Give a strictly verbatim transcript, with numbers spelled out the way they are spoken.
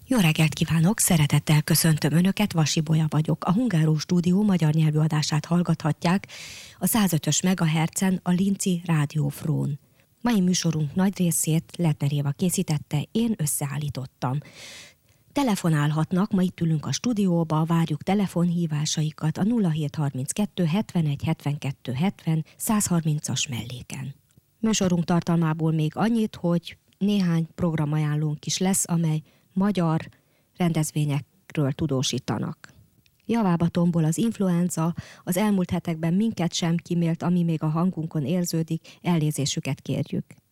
Jó reggelt kívánok, szeretettel köszöntöm Önöket, Vasi Bolya vagyok. A Hungáro Stúdió magyar nyelvű adását hallgathatják a száz ötös megahertzen a Linci Rádiófrón. Mai műsorunk nagy részét Lerner Éva készítette, én összeállítottam. Telefonálhatnak, ma itt ülünk a stúdióba, várjuk telefonhívásaikat a nulla hét harminckettő hetvenegy hetvenkettő hetven száz harmincas melléken. Műsorunk tartalmából még annyit, hogy néhány programajánlónk is lesz, amely magyar rendezvényekről tudósítanak. Javába tombol az influenza, az elmúlt hetekben minket sem kímélt, ami még a hangunkon érződik, elnézésüket kérjük.